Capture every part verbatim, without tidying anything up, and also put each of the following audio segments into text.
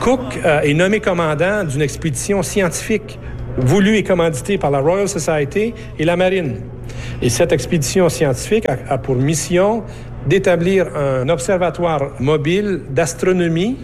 Cook euh, est nommé commandant d'une expédition scientifique voulue et commanditée par la Royal Society et la Marine. Et cette expédition scientifique a, a pour mission d'établir un observatoire mobile d'astronomie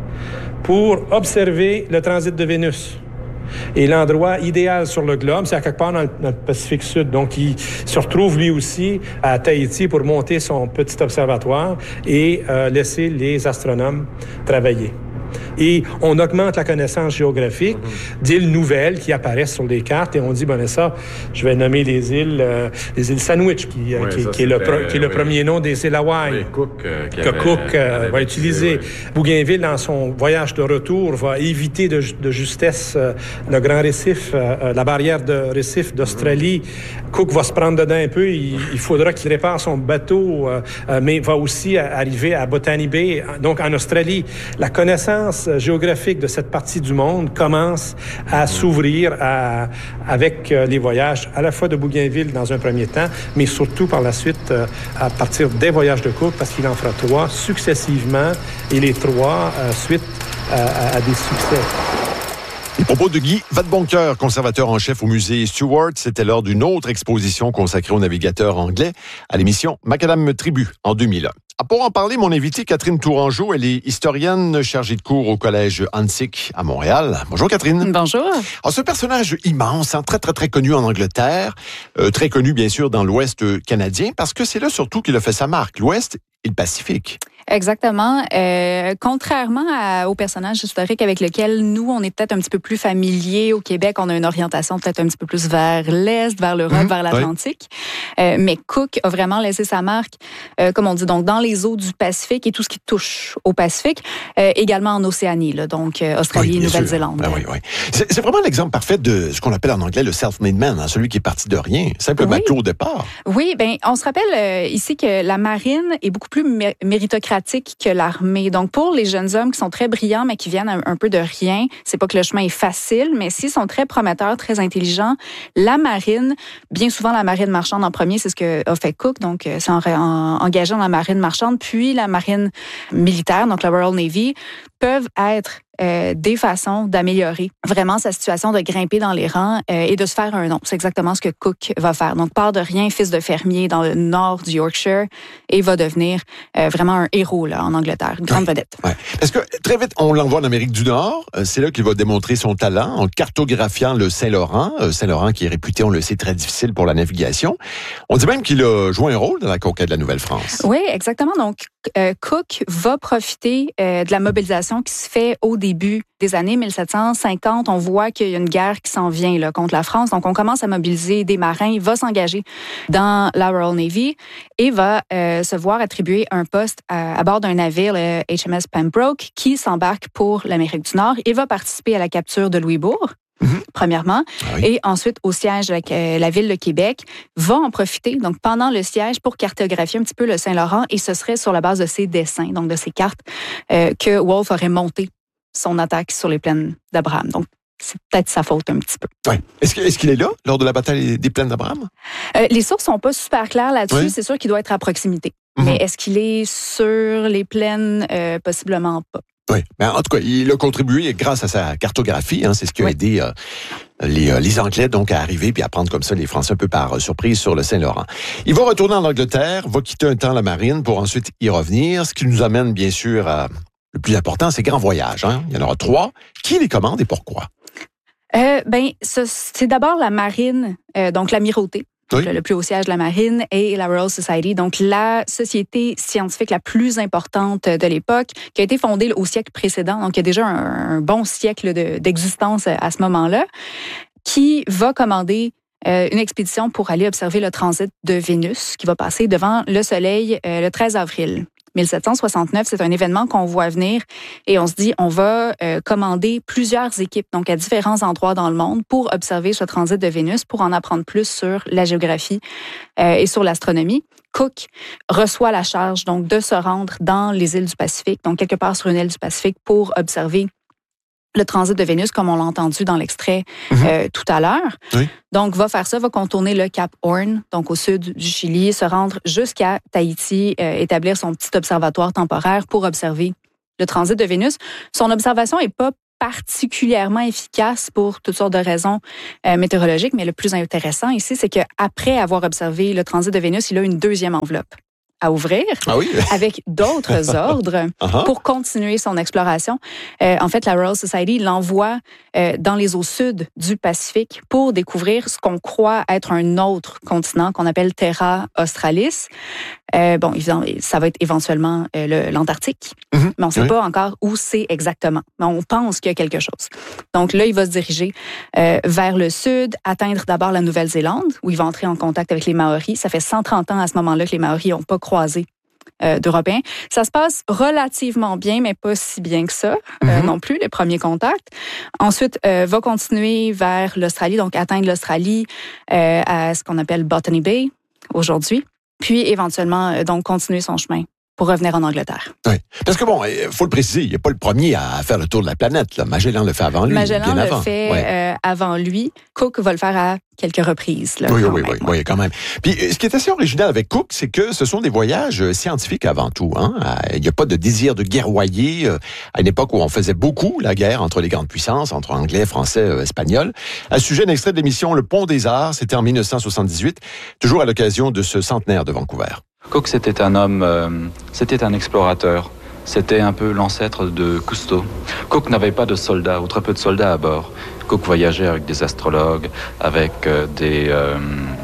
pour observer le transit de Vénus. Et l'endroit idéal sur le globe, c'est à quelque part dans le, dans le Pacifique Sud. Donc, il se retrouve lui aussi à Tahiti pour monter son petit observatoire et euh, laisser les astronomes travailler. Et on augmente la connaissance géographique mm-hmm. d'îles nouvelles qui apparaissent sur les cartes et on dit, bon, ça, je vais nommer les îles, euh, les îles Sandwich, qui, euh, oui, qui, ça, qui, est le, pro, qui est le oui. premier nom des îles Hawaï. Oui, Cook, euh, que avait, Cook euh, va utiliser. Oui. Bougainville, dans son voyage de retour, va éviter de, de justesse euh, le grand récif, euh, la barrière de récif d'Australie. Mm-hmm. Cook va se prendre dedans un peu. Il, il faudra qu'il répare son bateau, euh, euh, mais va aussi arriver à Botany Bay, donc en Australie. La connaissance géographique de cette partie du monde commence à s'ouvrir à, avec euh, les voyages à la fois de Bougainville dans un premier temps, mais surtout par la suite euh, à partir des voyages de Cook, parce qu'il en fera trois successivement et les trois euh, suite à, à des succès. Les propos de Guy Vadeboncoeur, conservateur en chef au musée Stewart, c'était lors d'une autre exposition consacrée aux navigateurs anglais à l'émission Macadam Tribut en deux mille un. Ah, pour en parler, mon invitée Catherine Tourangeau, elle est historienne chargée de cours au collège Hansik à Montréal. Bonjour Catherine. Bonjour. Alors, ce personnage immense, hein, très très très connu en Angleterre, euh, très connu bien sûr dans l'Ouest canadien, parce que c'est là surtout qu'il a fait sa marque, l'Ouest et le Pacifique. Exactement. Euh, contrairement à, aux personnages historiques avec lesquels nous, on est peut-être un petit peu plus familiers au Québec, on a une orientation peut-être un petit peu plus vers l'Est, vers l'Europe, mmh, vers l'Atlantique. Oui. Euh, mais Cook a vraiment laissé sa marque, euh, comme on dit, donc dans les eaux du Pacifique et tout ce qui touche au Pacifique, euh, également en Océanie, là, donc euh, Australie, oui, Nouvelle-Zélande. Ben oui, oui. C'est, c'est vraiment l'exemple parfait de ce qu'on appelle en anglais le self-made man, hein, celui qui est parti de rien, simple oui. matelot au départ. Oui, ben on se rappelle euh, ici que la marine est beaucoup plus mé- méritocratique que l'armée. Donc, pour les jeunes hommes qui sont très brillants, mais qui viennent un, un peu de rien, c'est pas que le chemin est facile, mais s'ils sont très prometteurs, très intelligents, la marine, bien souvent la marine marchande en premier, c'est ce que a fait Cook, donc c'est en, en, engagé dans la marine marchande, puis la marine militaire, donc la Royal Navy, peuvent être euh, des façons d'améliorer vraiment sa situation, de grimper dans les rangs euh, et de se faire un nom. C'est exactement ce que Cook va faire. Donc, part de rien, fils de fermier dans le nord du Yorkshire, et va devenir euh, vraiment un héros là, en Angleterre, une grande ouais, vedette. Ouais. Parce que très vite, on l'envoie en Amérique du Nord. Euh, c'est là qu'il va démontrer son talent en cartographiant le Saint-Laurent. Euh, Saint-Laurent qui est réputé, on le sait, très difficile pour la navigation. On dit même qu'il a joué un rôle dans la conquête de la Nouvelle-France. Oui, exactement. Donc, euh, Cook va profiter euh, de la mobilisation qui se fait au début des années mille sept cent cinquante. On voit qu'il y a une guerre qui s'en vient là, contre la France. Donc, on commence à mobiliser des marins. Il va s'engager dans la Royal Navy et va euh, se voir attribuer un poste à, à bord d'un navire, le H M S Pembroke, qui s'embarque pour l'Amérique du Nord et va participer à la capture de Louisbourg. Mmh. Premièrement, ah oui. Et ensuite au siège de la, la ville de Québec, va en profiter, donc pendant le siège, pour cartographier un petit peu le Saint-Laurent, et ce serait sur la base de ses dessins, donc de ses cartes, euh, que Wolfe aurait monté son attaque sur les plaines d'Abraham. Donc, c'est peut-être sa faute un petit peu. Oui. Est-ce, que, est-ce qu'il est là, lors de la bataille des plaines d'Abraham? Euh, les sources sont pas super claires là-dessus. Oui. C'est sûr qu'il doit être à proximité. Mmh. Mais est-ce qu'il est sur les plaines? Euh, possiblement pas. Oui, mais en tout cas, il a contribué grâce à sa cartographie. Hein, c'est ce qui a oui. aidé euh, les, euh, les Anglais donc à arriver puis à prendre comme ça les Français un peu par euh, surprise sur le Saint-Laurent. Il va retourner en Angleterre, va quitter un temps la marine pour ensuite y revenir, ce qui nous amène bien sûr à le plus important, c'est grands voyages. Hein. Il y en aura trois. Qui les commande et pourquoi? Euh, ben, ce, c'est d'abord la marine, euh, donc l'amirauté. Oui. Le plus haut siège de la marine et la Royal Society, donc la société scientifique la plus importante de l'époque, qui a été fondée au siècle précédent, donc il y a déjà un, un bon siècle de, d'existence à ce moment-là, qui va commander euh, une expédition pour aller observer le transit de Vénus, qui va passer devant le Soleil euh, le treize avril. mille sept cent soixante-neuf, c'est un événement qu'on voit venir et on se dit, on va euh, commander plusieurs équipes, donc à différents endroits dans le monde, pour observer ce transit de Vénus, pour en apprendre plus sur la géographie euh, et sur l'astronomie. Cook reçoit la charge donc de se rendre dans les îles du Pacifique, donc quelque part sur une île du Pacifique, pour observer le transit de Vénus, comme on l'a entendu dans l'extrait mm-hmm. euh, tout à l'heure. Oui. Donc, va faire ça, va contourner le Cap Horn, donc au sud du Chili, se rendre jusqu'à Tahiti, euh, établir son petit observatoire temporaire pour observer le transit de Vénus. Son observation n'est pas particulièrement efficace pour toutes sortes de raisons euh, météorologiques, mais le plus intéressant ici, c'est qu'après avoir observé le transit de Vénus, il a une deuxième enveloppe à ouvrir ah oui? avec d'autres ordres uh-huh. pour continuer son exploration. Euh, en fait, la Royal Society l'envoie euh, dans les eaux sud du Pacifique pour découvrir ce qu'on croit être un autre continent qu'on appelle Terra Australis. Euh, bon, évidemment, ça va être éventuellement euh, le, l'Antarctique, mm-hmm. mais on ne sait oui. pas encore où c'est exactement. Mais on pense qu'il y a quelque chose. Donc là, il va se diriger euh, vers le sud, atteindre d'abord la Nouvelle-Zélande, où il va entrer en contact avec les Maoris. Ça fait cent trente ans à ce moment-là que les Maoris n'ont pas croisé euh, d'Européens. Ça se passe relativement bien, mais pas si bien que ça mm-hmm. euh, non plus, les premiers contacts. Ensuite, euh, va continuer vers l'Australie, donc atteindre l'Australie euh, à ce qu'on appelle Botany Bay aujourd'hui. Puis éventuellement, donc, continuer son chemin pour revenir en Angleterre. Oui, parce que bon, il faut le préciser, il n'est pas le premier à faire le tour de la planète. Là. Magellan le fait avant lui, Magellan bien le avant. fait ouais. euh, avant lui. Cook va le faire à quelques reprises. Là, oui, quand oui, même, oui, ouais. oui, quand même. Puis, ce qui est assez original avec Cook, c'est que ce sont des voyages scientifiques avant tout. Hein? Il n'y a pas de désir de guerroyer. À une époque où on faisait beaucoup la guerre entre les grandes puissances, entre Anglais, Français, Espagnols. À ce sujet, un extrait de l'émission Le Pont des Arts, c'était en dix-neuf cent soixante-dix-huit, toujours à l'occasion de ce centenaire de Vancouver. Cook, c'était un homme, euh, c'était un explorateur. C'était un peu l'ancêtre de Cousteau. Cook n'avait pas de soldats, ou très peu de soldats à bord. Cook voyageait avec des astrologues, avec euh, des, euh,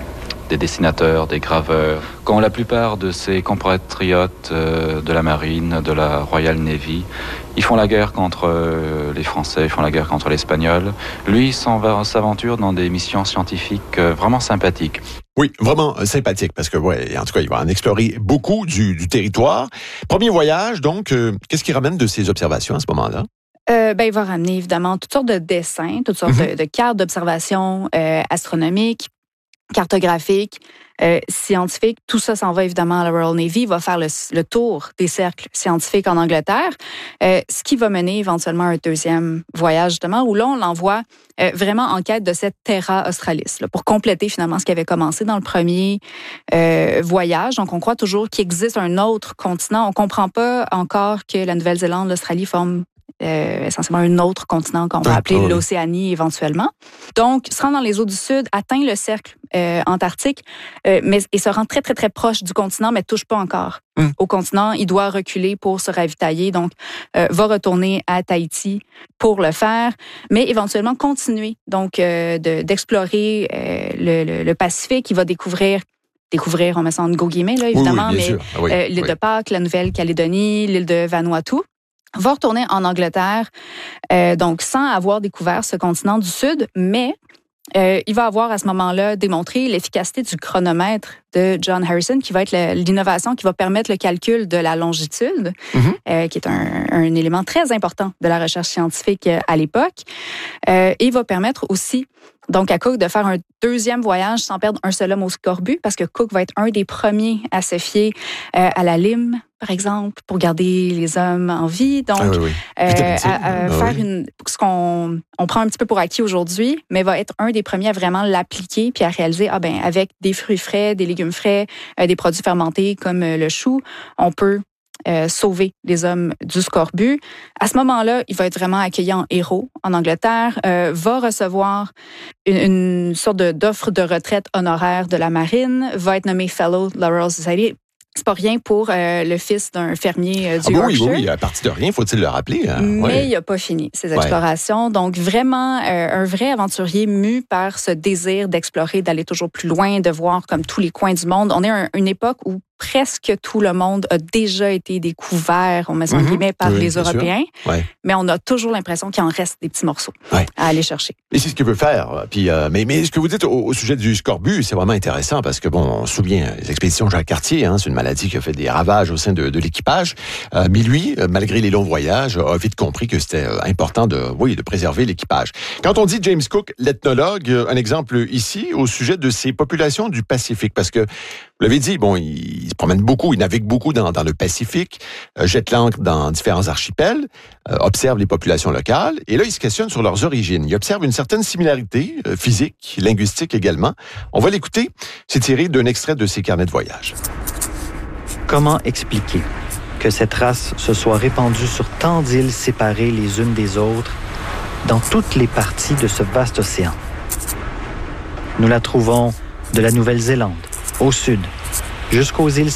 des dessinateurs, des graveurs. Quand la plupart de ses compatriotes euh, de la marine, de la Royal Navy, ils font la guerre contre euh, les Français, ils font la guerre contre les Espagnols. Lui, il s'en va, s'aventure dans des missions scientifiques euh, vraiment sympathiques. Oui, vraiment sympathique, parce que, ouais, en tout cas, il va en explorer beaucoup du, du territoire. Premier voyage, donc, euh, qu'est-ce qu'il ramène de ses observations à ce moment-là? Euh, ben, il va ramener, évidemment, toutes sortes de dessins, toutes sortes mm-hmm. de, de cartes d'observation euh, astronomiques, cartographiques, euh, scientifiques. Tout ça s'en va, évidemment, à la Royal Navy. Il va faire le, le tour des cercles scientifiques en Angleterre, euh, ce qui va mener éventuellement à un deuxième voyage, justement, où là, on l'envoie euh, vraiment en quête de cette Terra Australis, là, pour compléter, finalement, ce qui avait commencé dans le premier euh, voyage. Donc, on croit toujours qu'il existe un autre continent. On ne comprend pas encore que la Nouvelle-Zélande, l'Australie forment Euh, essentiellement un autre continent qu'on va ah, appeler oh, l'Océanie éventuellement. Donc, se rend dans les eaux du Sud, atteint le cercle euh, antarctique, euh, mais et se rend très, très, très proche du continent, mais touche pas encore mm. au continent. Il doit reculer pour se ravitailler, donc euh, va retourner à Tahiti pour le faire, mais éventuellement continuer donc euh, de, d'explorer euh, le, le, le Pacifique. Il va découvrir découvrir, on met ça en gros guillemets, là, évidemment, oui, oui, mais ah, oui, euh, l'île oui. de Pâques, la Nouvelle-Calédonie, l'île de Vanuatu. Va retourner en Angleterre, euh, donc sans avoir découvert ce continent du Sud, mais euh, il va avoir à ce moment-là démontré l'efficacité du chronomètre de John Harrison, qui va être le, l'innovation qui va permettre le calcul de la longitude, mm-hmm. euh, qui est un, un élément très important de la recherche scientifique à l'époque, euh, et va permettre aussi donc à Cook de faire un deuxième voyage sans perdre un seul homme au scorbut, parce que Cook va être un des premiers à se fier euh, à la lime, par exemple, pour garder les hommes en vie. Donc, ah oui, oui. euh, à, à ah faire oui. une, ce qu'on on prend un petit peu pour acquis aujourd'hui, mais va être un des premiers à vraiment l'appliquer puis à réaliser, ah ben avec des fruits frais, des légumes frais, euh, des produits fermentés comme euh, le chou, on peut Euh, sauver les hommes du scorbut. À ce moment-là, il va être vraiment accueilli en héros en Angleterre, euh, va recevoir une, une sorte de, d'offre de retraite honoraire de la marine, va être nommé Fellow de la Royal Society. C'est pas rien pour euh, le fils d'un fermier euh, du ah bon, Yorkshire. Oui, oui, à partir de rien, faut-il le rappeler. Hein? Mais ouais. il n'a pas fini ses explorations. Ouais. Donc, vraiment, euh, un vrai aventurier mu par ce désir d'explorer, d'aller toujours plus loin, de voir comme tous les coins du monde. On est à un, une époque où presque tout le monde a déjà été découvert, on met ça en mm-hmm. guillemets, par oui, les Européens. Ouais. Mais on a toujours l'impression qu'il en reste des petits morceaux ouais. à aller chercher. Et c'est ce qu'il veut faire. Puis, euh, mais, mais ce que vous dites au, au sujet du scorbut, c'est vraiment intéressant parce que, bon, on se souvient, les expéditions Jacques Cartier, hein, c'est une maladie qui a fait des ravages au sein de, de l'équipage. Euh, mais lui, malgré les longs voyages, a vite compris que c'était important de, oui, de préserver l'équipage. Quand on dit James Cook, l'ethnologue, un exemple ici au sujet de ces populations du Pacifique, parce que vous l'avez dit, bon, il, il se promène beaucoup, il navigue beaucoup dans, dans le Pacifique, euh, jette l'ancre dans différents archipels, euh, observe les populations locales, et là, il se questionne sur leurs origines. Il observe une certaine similarité euh, physique, linguistique également. On va l'écouter. C'est tiré d'un extrait de ses carnets de voyage. Comment expliquer que cette race se soit répandue sur tant d'îles séparées les unes des autres, dans toutes les parties de ce vaste océan. Nous la trouvons de la Nouvelle-Zélande, au sud, jusqu'aux îles